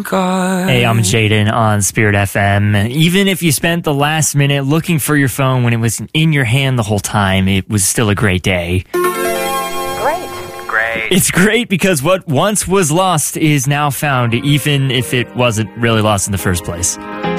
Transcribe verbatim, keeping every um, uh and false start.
Hey, I'm Jaden on Spirit F M. Even if you spent the last minute looking for your phone when it was in your hand the whole time, it was still a great day. Great. Great. It's great because what once was lost is now found, even if it wasn't really lost in the first place.